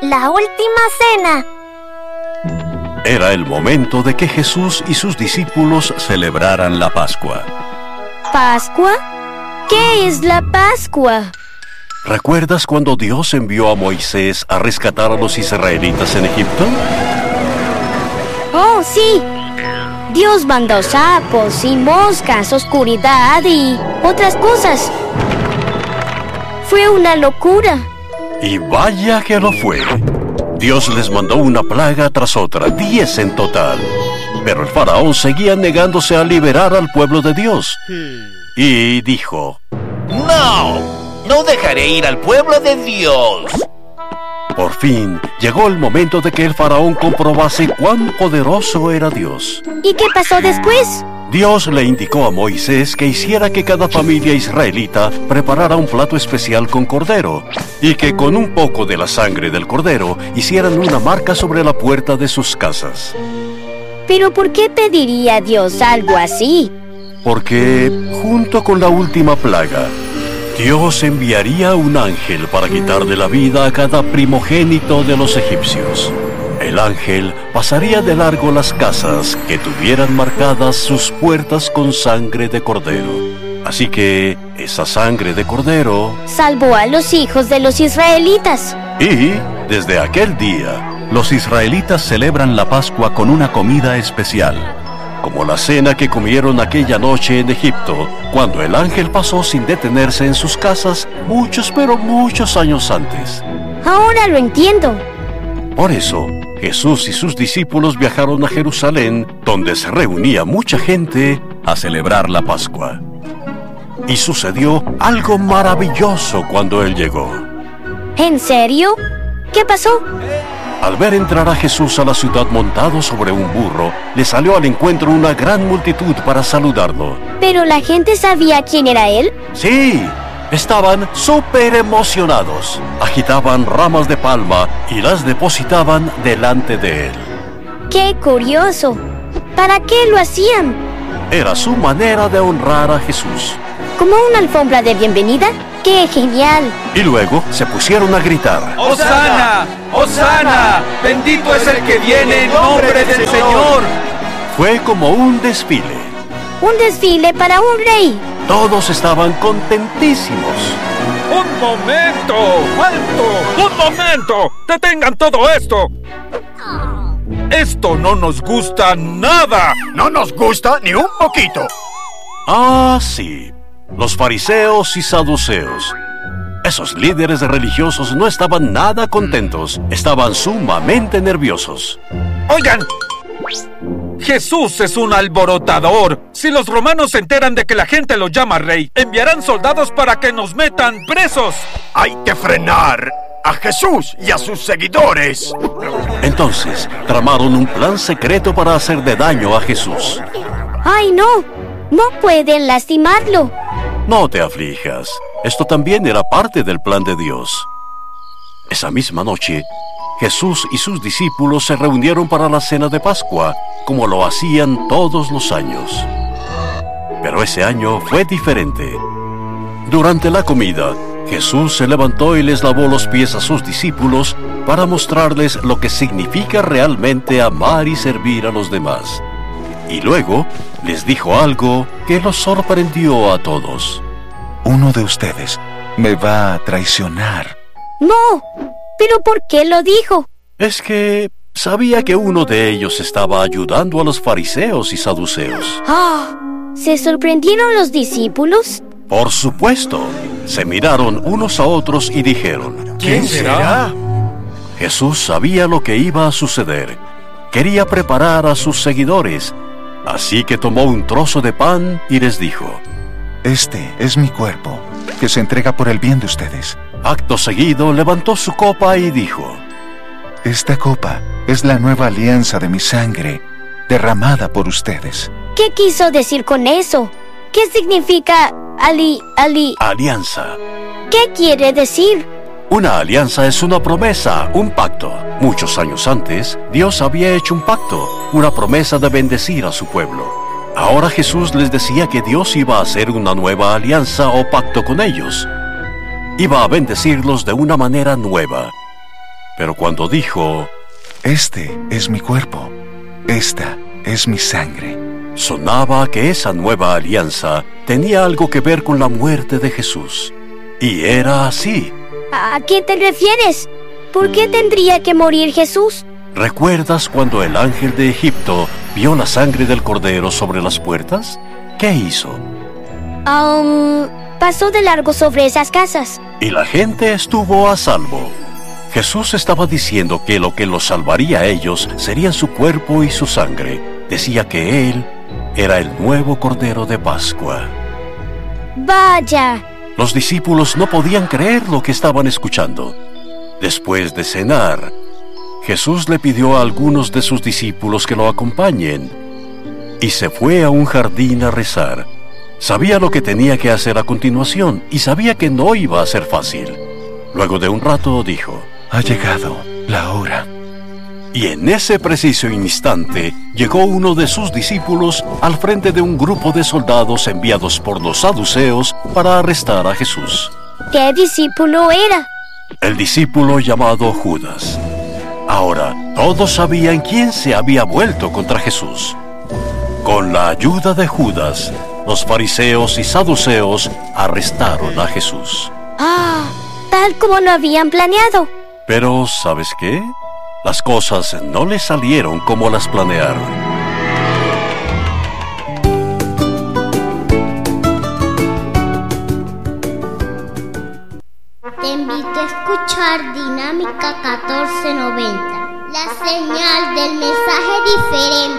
La última cena. Era el momento de que Jesús y sus discípulos celebraran la Pascua. ¿Pascua? ¿Qué es la Pascua? ¿Recuerdas cuando Dios envió a Moisés a rescatar a los israelitas en Egipto? Oh, sí. Dios mandó sapos y moscas, oscuridad y otras cosas. Fue una locura. Y vaya que lo fue. Dios les mandó una plaga tras otra, 10 en total. Pero el faraón seguía negándose a liberar al pueblo de Dios. Y dijo: No dejaré ir al pueblo de Dios. Por fin llegó el momento de que el faraón comprobase cuán poderoso era Dios. ¿Y qué pasó después? Dios le indicó a Moisés que hiciera que cada familia israelita preparara un plato especial con cordero y que con un poco de la sangre del cordero hicieran una marca sobre la puerta de sus casas. ¿Pero por qué pediría Dios algo así? Porque, junto con la última plaga, Dios enviaría un ángel para quitarle la vida a cada primogénito de los egipcios. El ángel pasaría de largo las casas que tuvieran marcadas sus puertas con sangre de cordero. Así que esa sangre de cordero salvó a los hijos de los israelitas. Y, desde aquel día, los israelitas celebran la Pascua con una comida especial, como la cena que comieron aquella noche en Egipto, cuando el ángel pasó sin detenerse en sus casas muchos años antes. Ahora lo entiendo. Por eso, Jesús y sus discípulos viajaron a Jerusalén, donde se reunía mucha gente a celebrar la Pascua. Y sucedió algo maravilloso cuando Él llegó. ¿En serio? ¿Qué pasó? Al ver entrar a Jesús a la ciudad montado sobre un burro, le salió al encuentro una gran multitud para saludarlo. ¿Pero la gente sabía quién era Él? Sí, estaban súper emocionados. Agitaban ramas de palma y las depositaban delante de Él. ¡Qué curioso! ¿Para qué lo hacían? Era su manera de honrar a Jesús. ¿Como una alfombra de bienvenida? ¡Qué genial! Y luego se pusieron a gritar: ¡Hosana! ¡Hosana! ¡Bendito es el que viene en nombre del Señor! Fue como un desfile. ¡Un desfile para un rey! Todos estaban contentísimos. ¡Un momento! ¡Alto! ¡Un momento! ¡Detengan todo esto! ¡Esto no nos gusta nada! No nos gusta ni un poquito. Ah, sí. Los fariseos y saduceos. Esos líderes religiosos no estaban nada contentos. Estaban sumamente nerviosos. ¡Oigan! Jesús es un alborotador. Si los romanos se enteran de que la gente lo llama rey, enviarán soldados para que nos metan presos. Hay que frenar a Jesús y a sus seguidores. Entonces, tramaron un plan secreto para hacerle daño a Jesús. ¡Ay, no! ¡No pueden lastimarlo! No te aflijas. Esto también era parte del plan de Dios. Esa misma noche, Jesús y sus discípulos se reunieron para la cena de Pascua, como lo hacían todos los años. Pero ese año fue diferente. Durante la comida, Jesús se levantó y les lavó los pies a sus discípulos para mostrarles lo que significa realmente amar y servir a los demás. Y luego les dijo algo que los sorprendió a todos. Uno de ustedes me va a traicionar. ¡No! ¿Pero por qué lo dijo? Es que sabía que uno de ellos estaba ayudando a los fariseos y saduceos. ¡Ah! ¿Se sorprendieron los discípulos? Por supuesto. Se miraron unos a otros y dijeron: ¿Quién será? Jesús sabía lo que iba a suceder. Quería preparar a sus seguidores. Así que tomó un trozo de pan y les dijo: Este es mi cuerpo, que se entrega por el bien de ustedes. Acto seguido, levantó su copa y dijo: Esta copa es la nueva alianza de mi sangre, derramada por ustedes. ¿Qué quiso decir con eso? ¿Qué significa alianza? ¿Qué quiere decir? Una alianza es una promesa, un pacto. Muchos años antes, Dios había hecho un pacto, una promesa de bendecir a su pueblo. Ahora Jesús les decía que Dios iba a hacer una nueva alianza o pacto con ellos. Iba a bendecirlos de una manera nueva. Pero cuando dijo, Este es mi cuerpo, esta es mi sangre, sonaba que esa nueva alianza tenía algo que ver con la muerte de Jesús. Y era así. ¿A qué te refieres? ¿Por qué tendría que morir Jesús? ¿Recuerdas cuando el ángel de Egipto vio la sangre del cordero sobre las puertas? ¿Qué hizo? Pasó de largo sobre esas casas. Y la gente estuvo a salvo. Jesús estaba diciendo que lo que los salvaría a ellos sería su cuerpo y su sangre. Decía que Él era el nuevo Cordero de Pascua. ¡Vaya! Los discípulos no podían creer lo que estaban escuchando. Después de cenar, Jesús le pidió a algunos de sus discípulos que lo acompañen y se fue a un jardín a rezar. Sabía lo que tenía que hacer a continuación y sabía que no iba a ser fácil. Luego de un rato dijo, ha llegado la hora. Y en ese preciso instante llegó uno de sus discípulos al frente de un grupo de soldados enviados por los saduceos para arrestar a Jesús. ¿Qué discípulo era? El discípulo llamado Judas. Ahora, todos sabían quién se había vuelto contra Jesús. Con la ayuda de Judas, los fariseos y saduceos arrestaron a Jesús. Tal como lo habían planeado. Pero, ¿sabes qué? Las cosas no les salieron como las planearon. Te invito a escuchar Dinámica 1490, la señal del mensaje diferente.